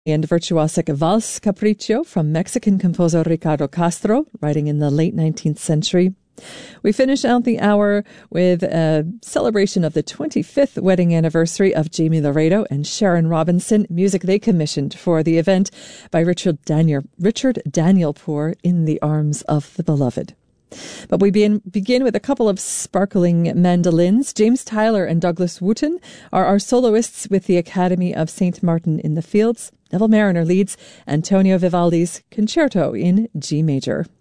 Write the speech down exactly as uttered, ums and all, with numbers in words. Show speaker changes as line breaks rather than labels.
and virtuosic Valse Capriccio from Mexican composer Ricardo Castro, writing in the late nineteenth century. We finish out the hour with a celebration of the twenty-fifth wedding anniversary of Jamie Laredo and Sharon Robinson, music they commissioned for the event by Richard Daniel, Richard Danielpour, In the Arms of the Beloved. But we begin, begin with a couple of sparkling mandolins. James Tyler and Douglas Wooten are our soloists with the Academy of Saint Martin in the Fields. Neville Marriner leads Antonio Vivaldi's Concerto in G major.